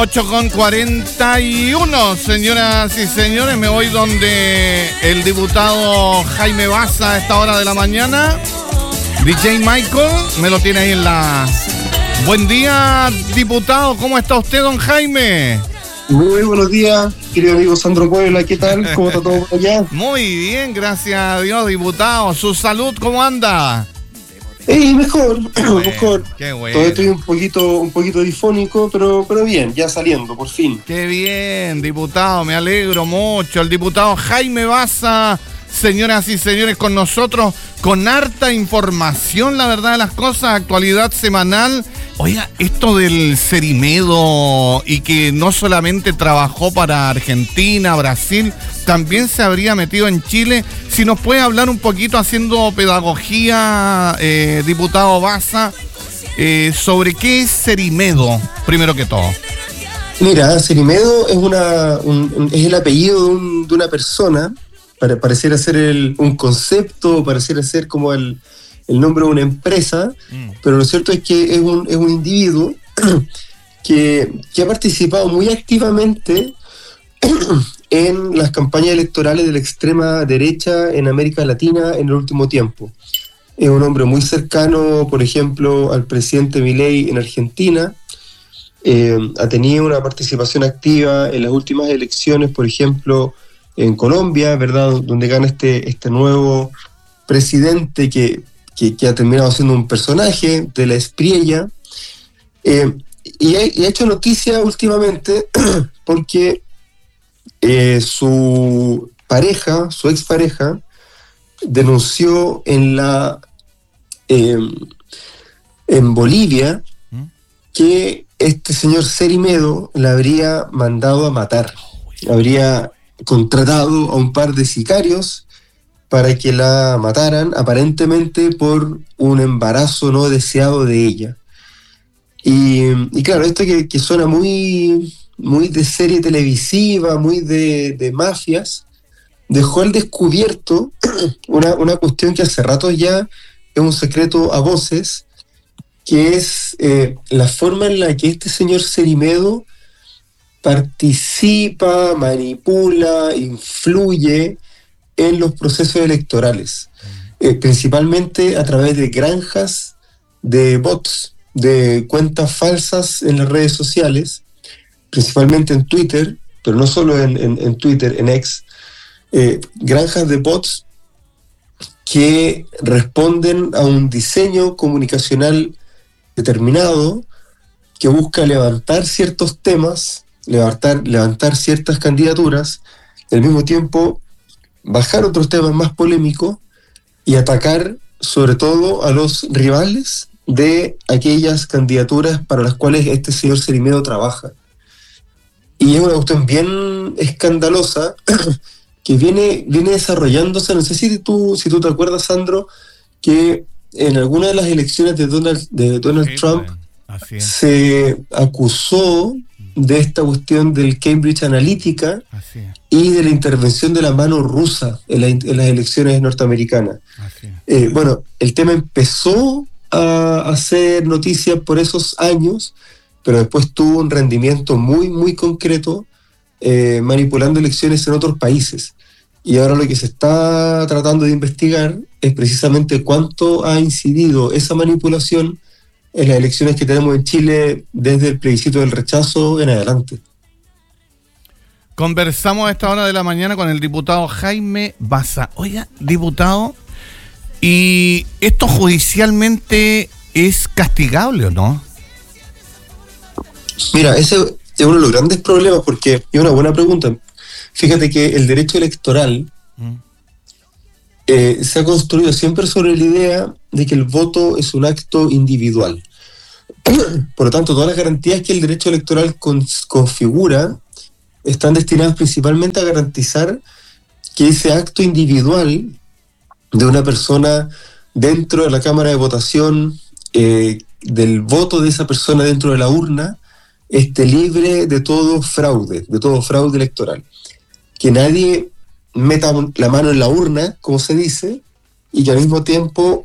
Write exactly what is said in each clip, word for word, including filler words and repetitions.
ocho con cuarenta y uno, señoras y señores, me voy donde el diputado Jaime Baza a esta hora de la mañana. D J Michael, me lo tiene ahí en la... Buen día, diputado, ¿cómo está usted, don Jaime? Muy buenos días, querido amigo Sandro Puebla, ¿qué tal? ¿Cómo está todo por allá? Muy bien, gracias a Dios, diputado. ¿Su salud cómo anda? Eh, mejor, qué bueno, mejor. Qué bueno. Todavía estoy un poquito, un poquito difónico, pero, pero bien, ya saliendo, por fin. Qué bien, diputado, me alegro mucho. El diputado Jaime Baza, señoras y señores, con nosotros, con harta información, la verdad de las cosas, actualidad semanal. Oiga, esto del Cerimedo y que no solamente trabajó para Argentina, Brasil, también se habría metido en Chile. Si nos puede hablar un poquito haciendo pedagogía, eh, diputado Baza, eh, sobre qué es Cerimedo, primero que todo. Mira, Cerimedo es, una, un, es el apellido de, un, de una persona, para, pareciera ser el, un concepto, pareciera ser como el... el nombre de una empresa, mm. pero lo cierto es que es un, es un individuo que, que ha participado muy activamente en las campañas electorales de la extrema derecha en América Latina en el último tiempo. Es un hombre muy cercano, por ejemplo, al presidente Milei en Argentina. Eh, ha tenido una participación activa en las últimas elecciones, por ejemplo, en Colombia, ¿verdad?, donde gana este, este nuevo presidente que Que, que ha terminado siendo un personaje de la Espriella, eh, y, ha, y ha hecho noticia últimamente porque eh, su pareja, su expareja, denunció en la eh, en Bolivia que este señor Cerimedo la habría mandado a matar, habría contratado a un par de sicarios para que la mataran, aparentemente por un embarazo no deseado de ella. Y, y claro, esto que, que suena muy, muy de serie televisiva, muy de, de mafias, dejó al descubierto una, una cuestión que hace rato ya es un secreto a voces, que es eh, la forma en la que este señor Cerimedo participa, manipula, influye en los procesos electorales, eh, principalmente a través de granjas de bots, de cuentas falsas en las redes sociales, principalmente en Twitter, pero no solo en, en, en Twitter, en X, eh, granjas de bots que responden a un diseño comunicacional determinado que busca levantar ciertos temas, levantar, levantar ciertas candidaturas, y al mismo tiempo bajar otros temas más polémicos y atacar sobre todo a los rivales de aquellas candidaturas para las cuales este señor Cerimedo trabaja. Y es una cuestión bien escandalosa que viene, viene desarrollándose. No sé si tú, si tú te acuerdas, Sandro, que en alguna de las elecciones de Donald, de Donald sí, Trump pues, se acusó de esta cuestión del Cambridge Analytica y de la intervención de la mano rusa en, la, en las elecciones norteamericanas. Eh, bueno, el tema empezó a hacer noticias por esos años, pero después tuvo un rendimiento muy, muy concreto, eh, manipulando elecciones en otros países. Y ahora lo que se está tratando de investigar es precisamente cuánto ha incidido esa manipulación en las elecciones que tenemos en Chile desde el plebiscito del rechazo en adelante. Conversamos a esta hora de la mañana con el diputado Jaime Baza. Oiga, diputado, ¿y esto judicialmente es castigable o no? Mira, ese es uno de los grandes problemas, porque es una buena pregunta. Fíjate que el derecho electoral mm. eh, se ha construido siempre sobre la idea de que el voto es un acto individual. Por lo tanto, todas las garantías que el derecho electoral con, configura están destinadas principalmente a garantizar que ese acto individual de una persona dentro de la cámara de votación, eh, del voto de esa persona dentro de la urna, esté libre de todo fraude, de todo fraude electoral. Que nadie meta la mano en la urna, como se dice, y que al mismo tiempo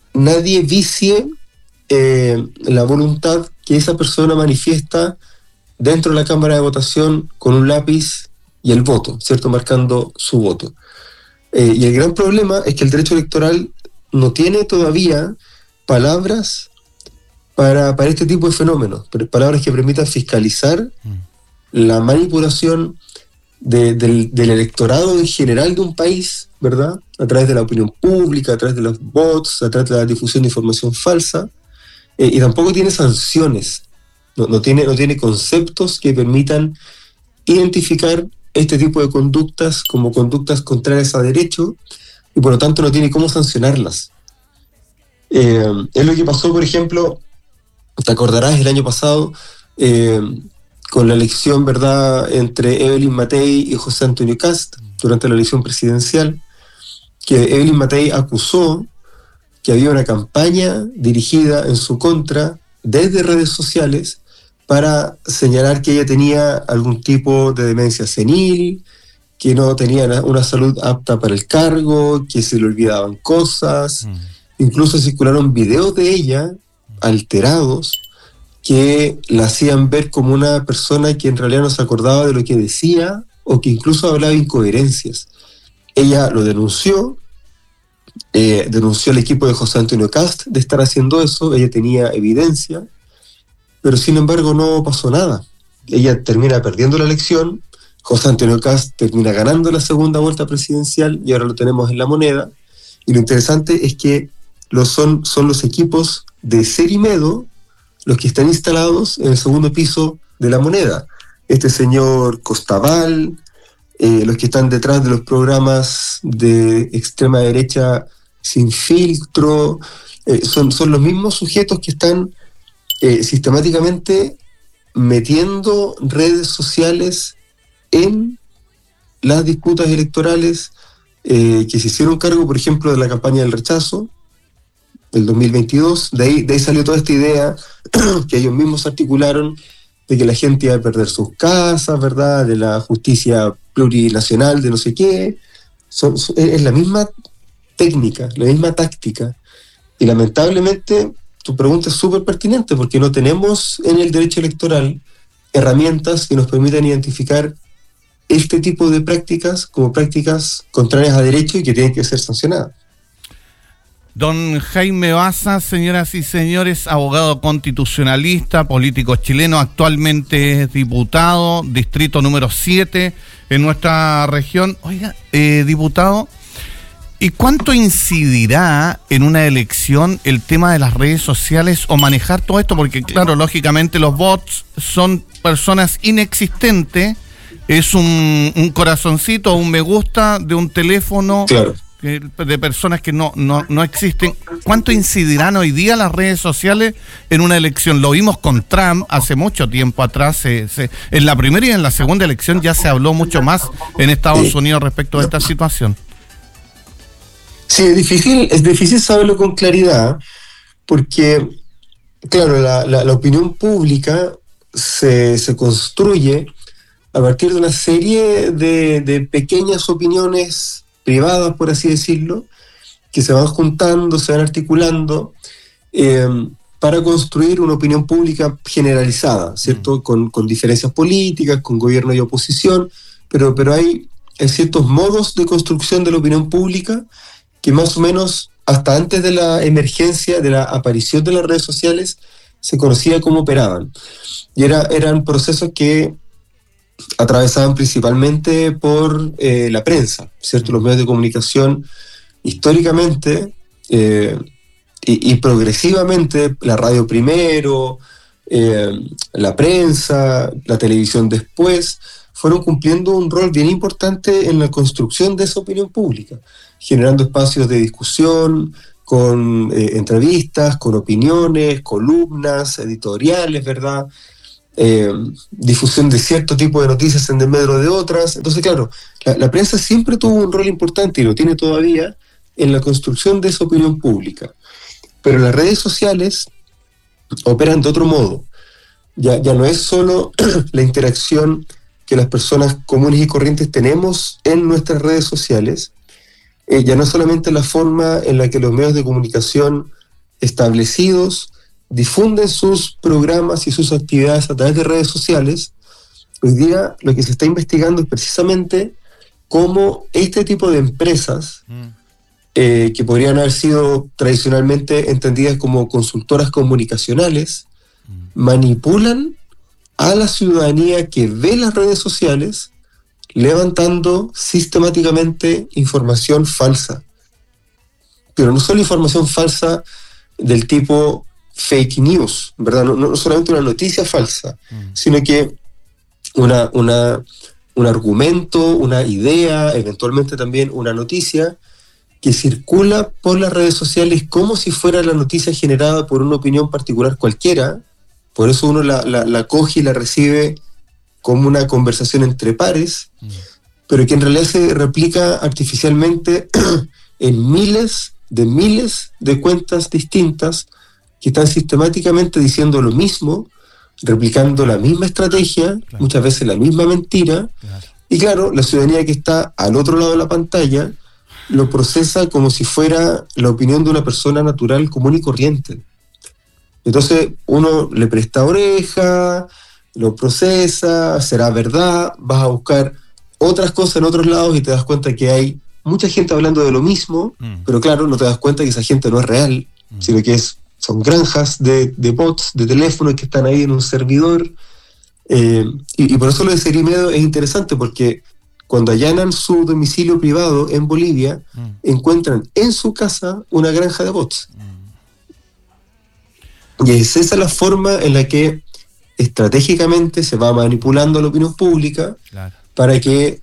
nadie vicie eh, la voluntad que esa persona manifiesta dentro de la cámara de votación con un lápiz y el voto, ¿cierto? Marcando su voto. Eh, y el gran problema es que el derecho electoral no tiene todavía palabras para, para este tipo de fenómenos, palabras que permitan fiscalizar mm. la manipulación de, del, del electorado en general de un país, ¿verdad? A través de la opinión pública, a través de los bots, a través de la difusión de información falsa, eh, y tampoco tiene sanciones, no, no, tiene, no tiene conceptos que permitan identificar este tipo de conductas como conductas contrarias a derecho, y por lo tanto no tiene cómo sancionarlas. Eh, es lo que pasó, por ejemplo, te acordarás el año pasado, eh, con la elección, ¿verdad?, entre Evelyn Matei y José Antonio Kast, durante la elección presidencial, que Evelyn Matei acusó que había una campaña dirigida en su contra desde redes sociales para señalar que ella tenía algún tipo de demencia senil, que no tenía una salud apta para el cargo, que se le olvidaban cosas. Mm. Incluso circularon videos de ella alterados que la hacían ver como una persona que en realidad no se acordaba de lo que decía o que incluso hablaba incoherencias. Ella lo denunció, eh, denunció al equipo de José Antonio Kast de estar haciendo eso, ella tenía evidencia, pero sin embargo no pasó nada. Ella termina perdiendo la elección, José Antonio Kast termina ganando la segunda vuelta presidencial y ahora lo tenemos en La Moneda, y lo interesante es que los son, son los equipos de Cerimedo los que están instalados en el segundo piso de La Moneda. Este señor Costaval, eh, los que están detrás de los programas de extrema derecha Sin Filtro, eh, son, son los mismos sujetos que están eh, sistemáticamente metiendo redes sociales en las disputas electorales, eh, que se hicieron cargo, por ejemplo, de la campaña del rechazo del dos mil veintidós. De ahí, de ahí salió toda esta idea que ellos mismos articularon de que la gente iba a perder sus casas, ¿verdad? De la justicia plurinacional, de no sé qué. Son, son, es la misma técnica, la misma táctica. Y lamentablemente tu pregunta es súper pertinente porque no tenemos en el derecho electoral herramientas que nos permitan identificar este tipo de prácticas como prácticas contrarias a derecho y que tienen que ser sancionadas. Don Jaime Baza, señoras y señores, abogado constitucionalista, político chileno, actualmente es diputado, distrito número siete en nuestra región. Oiga, eh, diputado, ¿y cuánto incidirá en una elección el tema de las redes sociales o manejar todo esto? Porque claro, lógicamente los bots son personas inexistentes, es un, un corazoncito, un me gusta de un teléfono. Claro. De personas que no, no, no existen. ¿Cuánto incidirán hoy día las redes sociales en una elección? Lo vimos con Trump hace mucho tiempo atrás. Se, se, en la primera y en la segunda elección ya se habló mucho más en Estados sí. Unidos respecto a esta situación. Sí, es difícil, es difícil saberlo con claridad porque, claro, la, la, la opinión pública se, se construye a partir de una serie de, de pequeñas opiniones privadas, por así decirlo, que se van juntando, se van articulando eh, para construir una opinión pública generalizada, ¿cierto? Mm. Con, con diferencias políticas, con gobierno y oposición, pero, pero hay, hay ciertos modos de construcción de la opinión pública que más o menos hasta antes de la emergencia, de la aparición de las redes sociales, se conocía cómo operaban. Y era, eran procesos que atravesaban principalmente por eh, la prensa, ¿cierto? Los medios de comunicación históricamente eh, y, y progresivamente, la radio primero, eh, la prensa, la televisión después, fueron cumpliendo un rol bien importante en la construcción de esa opinión pública, generando espacios de discusión, con eh, entrevistas, con opiniones, columnas, editoriales, ¿verdad? Eh, difusión de cierto tipo de noticias en desmedro de otras. Entonces, claro, la, la prensa siempre tuvo un rol importante y lo tiene todavía en la construcción de esa opinión pública. Pero las redes sociales operan de otro modo. Ya, ya no es solo la interacción que las personas comunes y corrientes tenemos en nuestras redes sociales, eh, ya no es solamente la forma en la que los medios de comunicación establecidos difunden sus programas y sus actividades a través de redes sociales, hoy día lo que se está investigando es precisamente cómo este tipo de empresas, mm. eh, que podrían haber sido tradicionalmente entendidas como consultoras comunicacionales, mm. manipulan a la ciudadanía que ve las redes sociales, levantando sistemáticamente información falsa. Pero no solo información falsa del tipo fake news, ¿verdad? No, no solamente una noticia falsa, mm. sino que una, una, un argumento, una idea, eventualmente también una noticia que circula por las redes sociales como si fuera la noticia generada por una opinión particular cualquiera. Por eso uno la, la, la coge y la recibe como una conversación entre pares, mm. pero que en realidad se replica artificialmente en miles de miles de cuentas distintas que están sistemáticamente diciendo lo mismo, replicando la misma estrategia, claro. muchas veces la misma mentira, claro. y claro, la ciudadanía que está al otro lado de la pantalla lo procesa como si fuera la opinión de una persona natural, común y corriente. Entonces uno le presta oreja, lo procesa, será verdad, vas a buscar otras cosas en otros lados y te das cuenta que hay mucha gente hablando de lo mismo, mm. pero claro, no te das cuenta que esa gente no es real, mm. sino que es, son granjas de, de bots, de teléfonos que están ahí en un servidor. Eh, y, y por eso lo de Cerimedo es interesante, porque cuando allanan su domicilio privado en Bolivia, mm. encuentran en su casa una granja de bots. Mm. Y es esa la forma en la que estratégicamente se va manipulando la opinión pública, claro. para que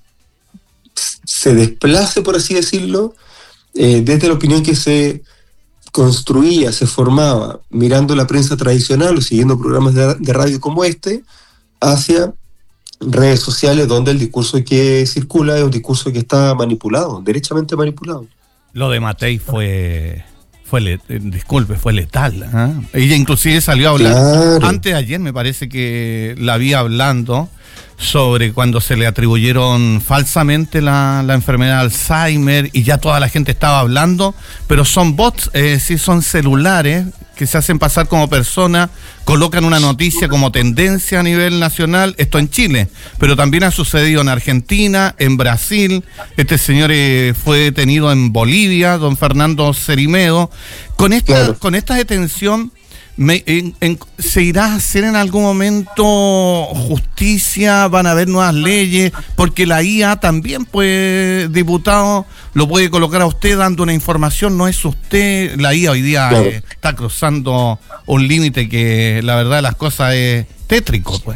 se desplace, por así decirlo, eh, desde la opinión que se construía, se formaba mirando la prensa tradicional o siguiendo programas de, de radio como este, hacia redes sociales donde el discurso que circula es un discurso que está manipulado, derechamente manipulado. Lo de Matei fue... fue le, disculpe, fue letal. ¿eh? Ella inclusive salió a hablar, claro. antes de ayer me parece que la vi hablando sobre cuando se le atribuyeron falsamente la, la enfermedad de Alzheimer y ya toda la gente estaba hablando, pero son bots, es decir, son celulares que se hacen pasar como personas, colocan una noticia como tendencia a nivel nacional, esto en Chile, pero también ha sucedido en Argentina, en Brasil, este señor eh, fue detenido en Bolivia, don Fernando Cerimedo. Con esta, claro. con esta detención, me, en, en, ¿se irá a hacer en algún momento justicia? ¿Van a haber nuevas leyes? Porque la I A también, pues, diputado, lo puede colocar a usted dando una información, no es usted. La I A hoy día claro. eh, está cruzando un límite que la verdad de las cosas es tétrico, pues.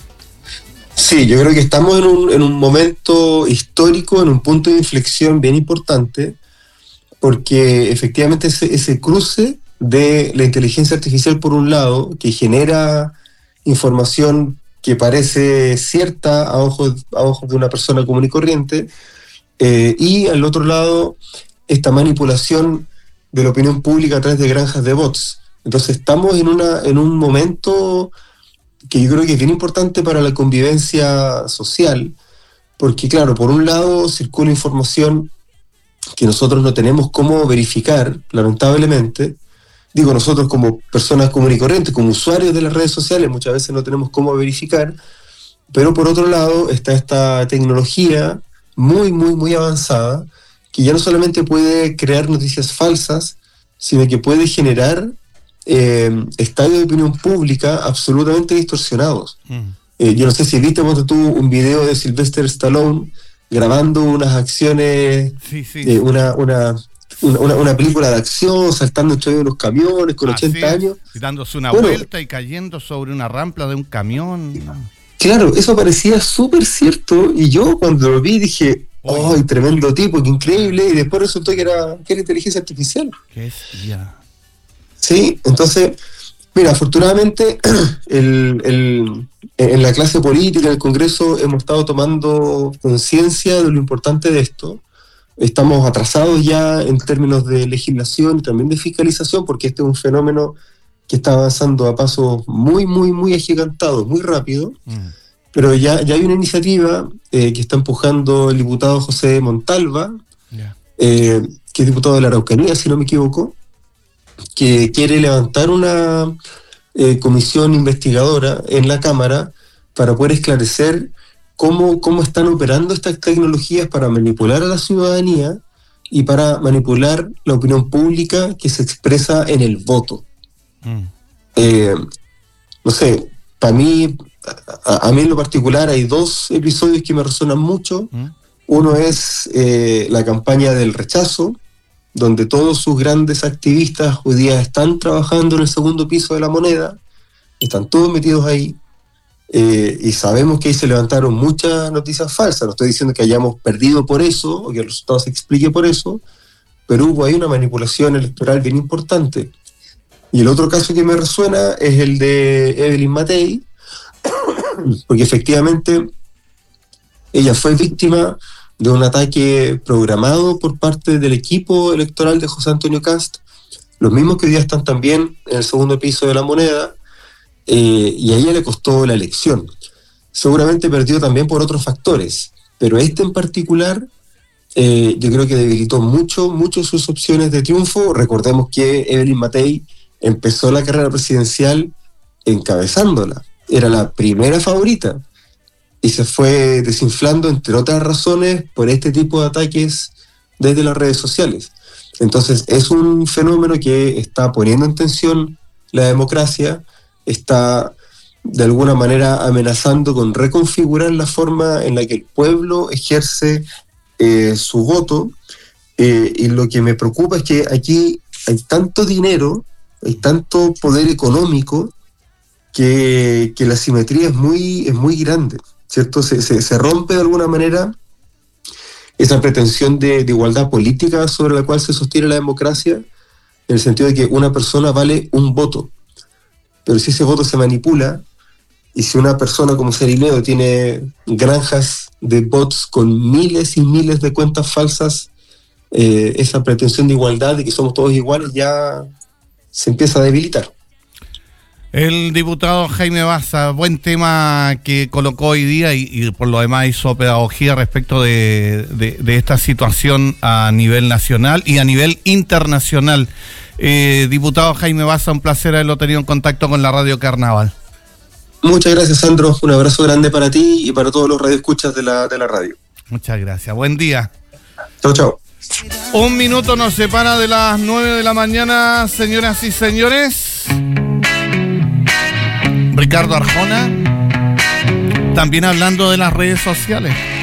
Sí, yo creo que estamos en un, en un momento histórico, en un punto de inflexión bien importante, porque efectivamente ese, ese cruce de la inteligencia artificial por un lado, que genera información que parece cierta a ojos, a ojos de una persona común y corriente, eh, y al otro lado esta manipulación de la opinión pública a través de granjas de bots. Entonces estamos en, una, en un momento que yo creo que es bien importante para la convivencia social, porque claro, por un lado circula información que nosotros no tenemos cómo verificar, lamentablemente. Digo, nosotros como personas comunes y corrientes, como usuarios de las redes sociales, muchas veces no tenemos cómo verificar, pero por otro lado está esta tecnología muy, muy, muy avanzada, que ya no solamente puede crear noticias falsas, sino que puede generar eh, estadios de opinión pública absolutamente distorsionados. Mm. Eh, yo no sé si viste tú un video de Sylvester Stallone grabando unas acciones, sí, sí, eh, una... una Una, una película de acción, saltando entre unos camiones con Así ochenta años. Y dándose una bueno, vuelta y cayendo sobre una rampa de un camión. Claro, eso parecía súper cierto. Y yo cuando lo vi dije, ¡ay, oh, tremendo tipo, qué increíble! Y después resultó que era, que era inteligencia artificial. ¿Qué es? Ya. Sí, entonces, mira, afortunadamente el, el, en la clase política, en el Congreso, hemos estado tomando conciencia de lo importante de esto. Estamos atrasados ya en términos de legislación y también de fiscalización, porque este es un fenómeno que está avanzando a pasos muy, muy, muy agigantados, muy rápido, mm. pero ya, ya hay una iniciativa eh, que está empujando el diputado José Montalva, yeah. eh, que es diputado de la Araucanía, si no me equivoco, que quiere levantar una eh, comisión investigadora en la Cámara para poder esclarecer cómo, cómo están operando estas tecnologías para manipular a la ciudadanía y para manipular la opinión pública que se expresa en el voto. Mm. Eh, no sé, para mí, a, a mí en lo particular hay dos episodios que me resuenan mucho. Mm. Uno es eh, la campaña del rechazo, donde todos sus grandes activistas hoy día están trabajando en el segundo piso de la Moneda, están todos metidos ahí, eh, y sabemos que ahí se levantaron muchas noticias falsas. No estoy diciendo que hayamos perdido por eso, o que el resultado se explique por eso, pero hubo ahí una manipulación electoral bien importante. Y el otro caso que me resuena es el de Evelyn Matei, porque efectivamente ella fue víctima de un ataque programado por parte del equipo electoral de José Antonio Kast, los mismos que hoy día están también en el segundo piso de la Moneda, eh, y a ella le costó la elección. Seguramente perdió también por otros factores, pero este en particular eh, yo creo que debilitó mucho, mucho sus opciones de triunfo. Recordemos que Evelyn Matei empezó la carrera presidencial encabezándola, era la primera favorita, y se fue desinflando, entre otras razones, por este tipo de ataques desde las redes sociales. Entonces es un fenómeno que está poniendo en tensión la democracia, está de alguna manera amenazando con reconfigurar la forma en la que el pueblo ejerce eh, su voto, eh, y lo que me preocupa es que aquí hay tanto dinero, hay tanto poder económico, que, que la simetría es muy, es muy grande, ¿cierto? Se, se, se rompe de alguna manera esa pretensión de, de igualdad política sobre la cual se sostiene la democracia, en el sentido de que una persona vale un voto, pero si ese voto se manipula, y si una persona como Cerimedo tiene granjas de bots con miles y miles de cuentas falsas, eh, esa pretensión de igualdad, de que somos todos iguales, ya se empieza a debilitar. El diputado Jaime Baza, buen tema que colocó hoy día, y, y por lo demás hizo pedagogía respecto de, de, de esta situación a nivel nacional y a nivel internacional. Eh, diputado Jaime Baza, un placer haberlo tenido en contacto con la Radio Carnaval. Muchas gracias, Sandro. Un abrazo grande para ti y para todos los radioescuchas de la, de la radio. Muchas gracias. Buen día. Chao, chao. Un minuto nos separa de las nueve de la mañana, señoras y señores. Ricardo Arjona, también hablando de las redes sociales.